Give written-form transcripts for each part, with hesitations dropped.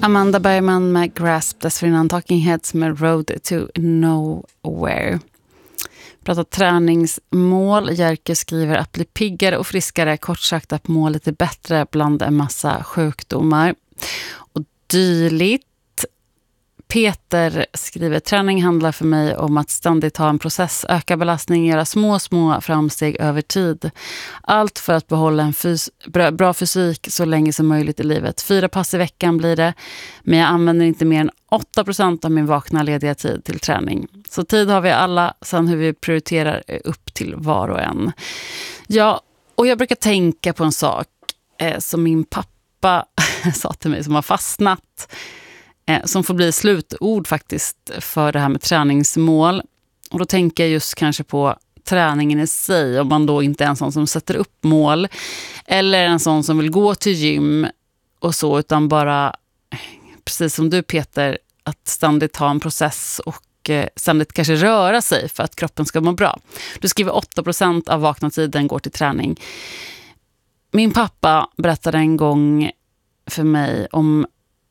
Amanda Bergman med Grasp, dessförinnan Talking Heads med Road to Nowhere. Pratar träningsmål. Jerker skriver att bli piggare och friskare, kort sagt att må lite bättre bland en massa sjukdomar och dylikt. Peter skriver: träning handlar för mig om att ständigt ha en process, öka belastning, göra små framsteg över tid. Allt för att behålla en bra fysik så länge som möjligt i livet. 4 pass i veckan blir det, men jag använder inte mer än 8% av min vakna lediga tid till träning. Så tid har vi alla, sen hur vi prioriterar upp till var och en. Ja, och jag brukar tänka på en sak som min pappa sa till mig som har fastnat, som får bli slutord faktiskt för det här med träningsmål. Och då tänker jag just kanske på träningen i sig, om man då inte är en sån som sätter upp mål eller en sån som vill gå till gym och så, utan bara, precis som du Peter, att ständigt ha en process och ständigt kanske röra sig för att kroppen ska må bra. Du skriver 8% av vakna tiden går till träning. Min pappa berättade en gång för mig om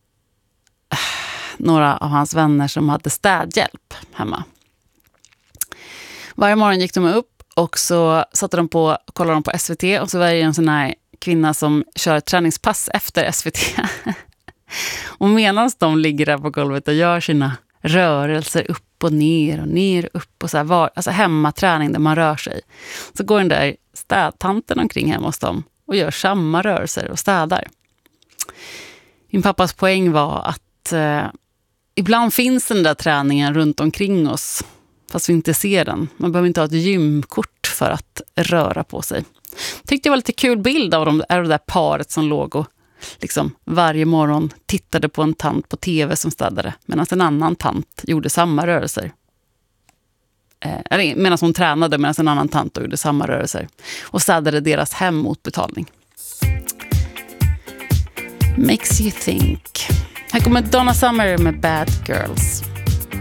några av hans vänner som hade städhjälp hemma. Varje morgon gick de upp och så satte de på, kollade de på SVT, och så var det en sån här kvinna som kör träningspass efter SVT. Och medan de ligger där på golvet och gör sina rörelser upp och ner och upp och så här, alltså hemmaträning där man rör sig, så går den där städtanten omkring hemma hos dem och gör samma rörelser och städar. Min pappas poäng var att ibland finns den där träningen runt omkring oss fast vi inte ser den. Man behöver inte ha ett gymkort för att röra på sig. Tyckte det var lite kul bild av det där paret som låg och liksom varje morgon tittade på en tant på tv som städade, medan en annan tant gjorde samma rörelser. Medan hon tränade, medan en annan tant gjorde samma rörelser och städade deras hem mot betalning. Makes you think. Här kommer Donna Summer med Bad Girls.